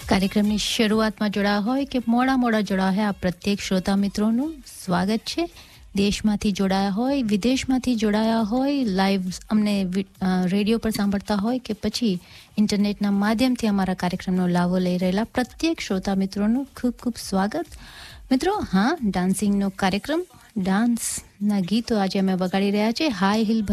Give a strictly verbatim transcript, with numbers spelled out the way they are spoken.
કાર્યક્રમની શરૂઆતમાં જોડાયા હોય કે મોડા મોડા જોડાયા હોય આ પ્રત્યેક શ્રોતા મિત્રોનું સ્વાગત છે. દેશમાંથી જોડાયા હોય, વિદેશમાંથી જોડાયા હોય, લાઈવ અમને રેડિયો પર સાંભળતા હોય કે પછી ઇન્ટરનેટના માધ્યમથી અમારા કાર્યક્રમનો લાભો લઈ રહેલા પ્રત્યેક શ્રોતા મિત્રોનું ખૂબ ખૂબ સ્વાગત. મિત્રો, હા, ડાન્સિંગનો કાર્યક્રમ, ડાન્સના ગીતો આજે અમે વગાડી રહ્યા છે. High hill